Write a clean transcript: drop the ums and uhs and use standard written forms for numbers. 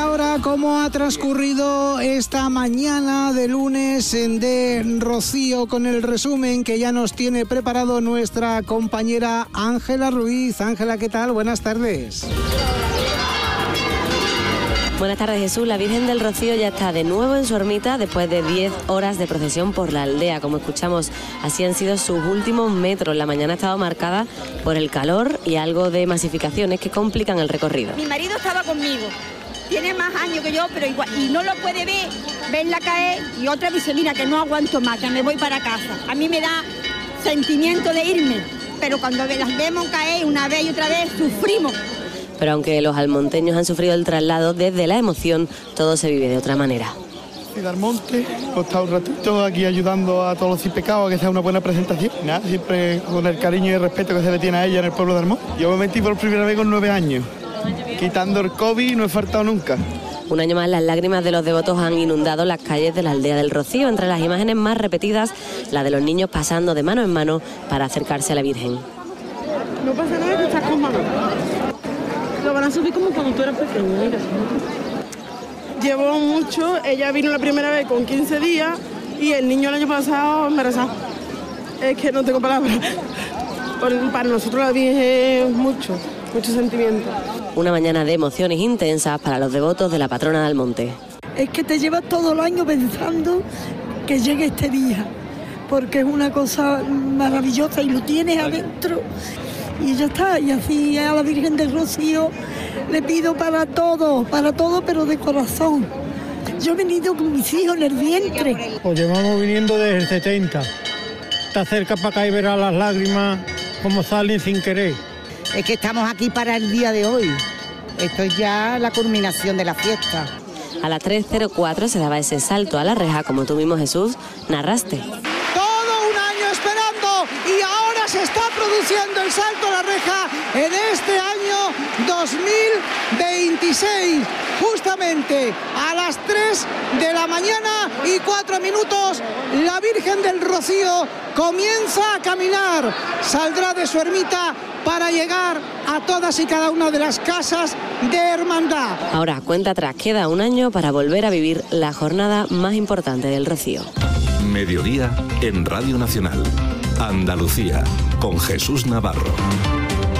ahora cómo ha transcurrido esta mañana de lunes de Rocío con el resumen que ya nos tiene preparado nuestra compañera Ángela Ruiz. Ángela, ¿qué tal? Buenas tardes. Buenas tardes, Jesús. La Virgen del Rocío ya está de nuevo en su ermita después de 10 horas de procesión por la aldea. Como escuchamos, así han sido sus últimos metros. La mañana ha estado marcada por el calor y algo de masificaciones que complican el recorrido. Mi marido estaba conmigo, tiene más años que yo, pero igual, y no lo puede verla caer, y otra dice, mira, que no aguanto más, que me voy para casa. A mí me da sentimiento de irme, pero cuando las vemos caer una vez y otra vez, sufrimos. Pero aunque los almonteños han sufrido el traslado, desde la emoción todo se vive de otra manera. Soy de Almonte, he estado un ratito aquí ayudando a todos los sin pecados a que sea una buena presentación. Nada, siempre con el cariño y el respeto que se le tiene a ella en el pueblo de Almonte. Yo me metí por primera vez con 9 años. Quitando el COVID no he faltado nunca. Un año más las lágrimas de los devotos han inundado las calles de la aldea del Rocío. Entre las imágenes más repetidas, la de los niños pasando de mano en mano para acercarse a la Virgen. No pasa nada que estás con mamá. Lo van a subir como cuando tú eras pequeño, mira. Llevó mucho, ella vino la primera vez con 15 días y el niño el año pasado embarazado. Es que no tengo palabras. Para nosotros la Virgen es mucho sentimiento. Una mañana de emociones intensas para los devotos de la patrona de Almonte. Es que te llevas todo el año pensando que llegue este día, porque es una cosa maravillosa y lo tienes adentro. Y ya está, y así a la Virgen del Rocío le pido para todo, pero de corazón. Yo he venido con mis hijos en el vientre. Pues llevamos viniendo desde el 70. Está cerca para acá y verás las lágrimas como salen sin querer. Es que estamos aquí para el día de hoy. Esto es ya la culminación de la fiesta. A las 3:04 se daba ese salto a la reja, como tú mismo, Jesús, narraste. Todo un año esperando y ahora se está produciendo el salto a la reja en este año 2026. Justamente a las 3 de la mañana y 4 minutos, la Virgen del Rocío comienza a caminar. Saldrá de su ermita para llegar a todas y cada una de las casas de hermandad. Ahora, cuenta atrás, queda un año para volver a vivir la jornada más importante del Rocío. Mediodía en Radio Nacional. Andalucía, con Jesús Navarro.